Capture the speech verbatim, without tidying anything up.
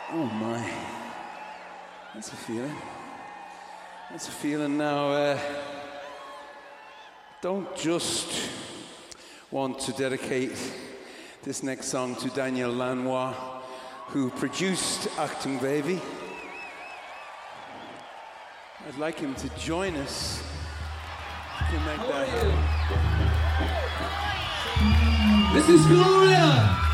Oh my, that's a feeling. That's a feeling now. Uh, don't just want to dedicate this next song to Daniel Lanois, who produced Achtung Baby. I'd like him to join us to make that happen. This is Gloria!